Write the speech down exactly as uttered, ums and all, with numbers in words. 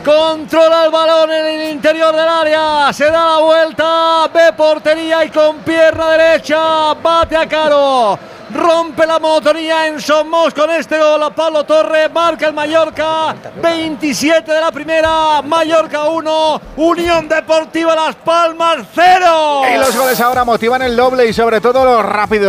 controla el balón en el interior del área, se da la vuelta, ve portería y con pierna derecha bate a Caro. Rompe la monotonía en Somos con este gol a Pablo Torre. Marca el Mallorca, veintisiete de la primera, Mallorca uno, Unión Deportiva Las Palmas cero. Y los goles ahora motivan el doble y sobre todo los rápidos.